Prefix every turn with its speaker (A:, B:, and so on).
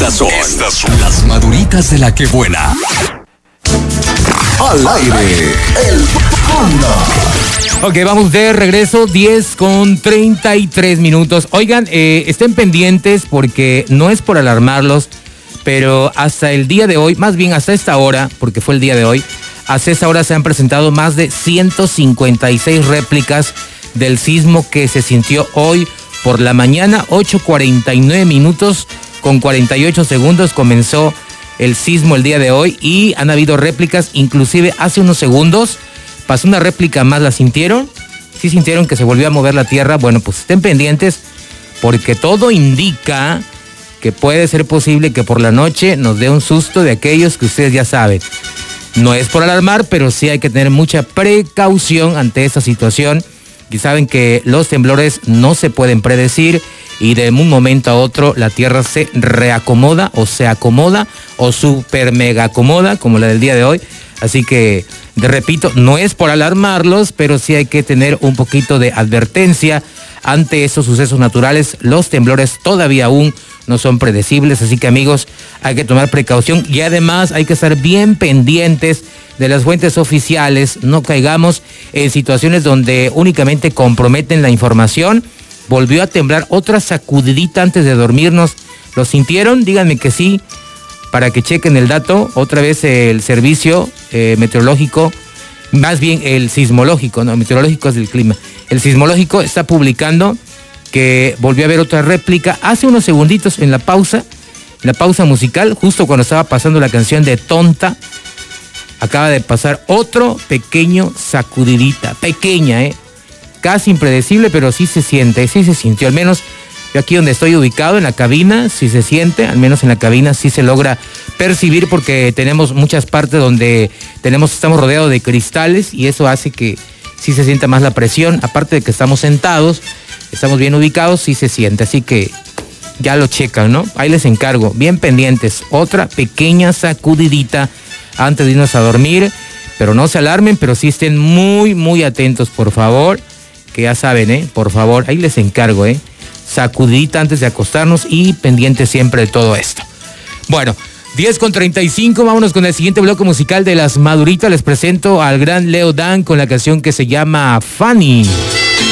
A: Estas son las maduritas de la que buena. Al aire, el Panda.
B: Ok, vamos de regreso, 10:33. Oigan, estén pendientes porque no es por alarmarlos, pero hasta el día de hoy, más bien hasta esta hora, porque fue el día de hoy, hasta esta hora se han presentado más de 156 réplicas del sismo que se sintió hoy por la mañana. 8:49 con 48 segundos comenzó el sismo el día de hoy y han habido réplicas, inclusive hace unos segundos pasó una réplica más. ¿La sintieron? ¿Sí sintieron que se volvió a mover la tierra? Bueno, pues estén pendientes porque todo indica que puede ser posible que por la noche nos dé un susto de aquellos que ustedes ya saben. No es por alarmar, pero sí hay que tener mucha precaución ante esta situación. Y saben que los temblores no se pueden predecir y de un momento a otro la tierra se reacomoda o se acomoda o super mega acomoda como la del día de hoy. Así que, repito, no es por alarmarlos, pero sí hay que tener un poquito de advertencia ante estos sucesos naturales. Los temblores todavía aún no son predecibles, así que amigos, hay que tomar precaución y además hay que estar bien pendientes de las fuentes oficiales. No caigamos en situaciones donde únicamente comprometen la información. Volvió a temblar otra sacudidita antes de dormirnos. ¿Lo sintieron? Díganme que sí, para que chequen el dato. Otra vez el servicio meteorológico, más bien el sismológico, no, meteorológico es del clima. El sismológico está publicando que volvió a haber otra réplica hace unos segunditos en la pausa musical, justo cuando estaba pasando la canción de Tonta. Acaba de pasar otro pequeño sacudidita, pequeña, casi impredecible, pero sí se siente, sí se sintió. Al menos yo aquí donde estoy ubicado, en la cabina, sí se siente, al menos en la cabina sí se logra percibir porque tenemos muchas partes donde estamos rodeados de cristales y eso hace que sí se sienta más la presión. Aparte de que estamos sentados, estamos bien ubicados, sí se siente, así que ya lo checan, ¿no? Ahí les encargo, bien pendientes, otra pequeña sacudidita antes de irnos a dormir, pero no se alarmen, pero sí estén muy, muy atentos, por favor, que ya saben, por favor, ahí les encargo, sacudidita antes de acostarnos y pendientes siempre de todo esto. Bueno, 10:35, vámonos con el siguiente bloque musical de las maduritas. Les presento al gran Leo Dan con la canción que se llama Funny.